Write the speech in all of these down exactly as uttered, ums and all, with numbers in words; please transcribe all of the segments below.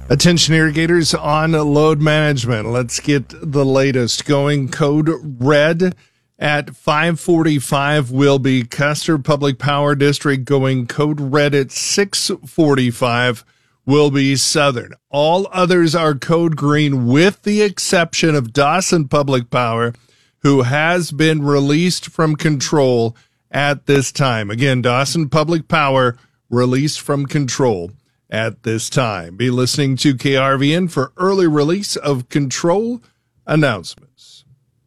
Attention irrigators on load management. Let's get the latest. Going code red at five forty-five will be Custer Public Power District. Going code red at six forty-five will be Southern. All others are code green with the exception of Dawson Public Power, who has been released from control at this time. Again, Dawson Public Power released from control at this time. Be listening to K R V N for early release of control announcements.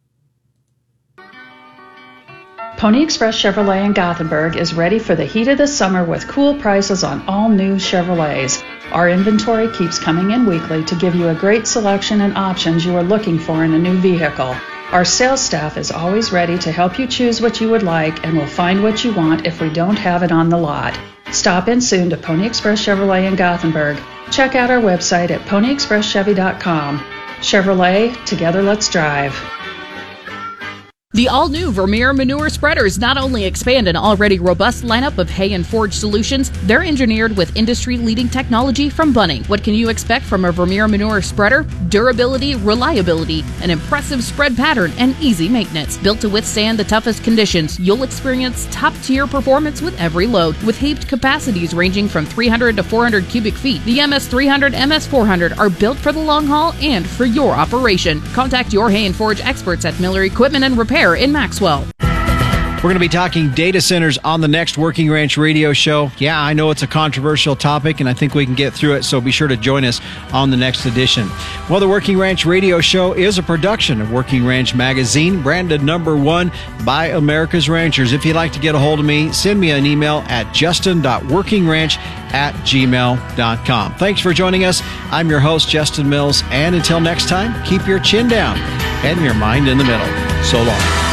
Pony Express Chevrolet in Gothenburg is ready for the heat of the summer with cool prices on all new Chevrolets. Our inventory keeps coming in weekly to give you a great selection and options you are looking for in a new vehicle. Our sales staff is always ready to help you choose what you would like and will find what you want if we don't have it on the lot. Stop in soon to Pony Express Chevrolet in Gothenburg. Check out our website at pony express chevy dot com. Chevrolet, together let's drive. The all-new Vermeer Manure Spreaders not only expand an already robust lineup of hay and forage solutions, they're engineered with industry-leading technology from Bunning. What can you expect from a Vermeer Manure Spreader? Durability, reliability, an impressive spread pattern, and easy maintenance. Built to withstand the toughest conditions, you'll experience top-tier performance with every load. With heaped capacities ranging from three hundred to four hundred cubic feet, the M S three hundred, M S four hundred are built for the long haul and for your operation. Contact your hay and forage experts at Miller Equipment and Repair in Maxwell. We're going to be talking data centers on the next Working Ranch radio show. Yeah, I know it's a controversial topic, and I think we can get through it, so be sure to join us on the next edition. Well, the Working Ranch radio show is a production of Working Ranch Magazine, branded number one by America's Ranchers. If you'd like to get a hold of me, send me an email at justin dot working ranch at gmail dot com. Thanks for joining us. I'm your host, Justin Mills, and until next time, keep your chin down and your mind in the middle. So long.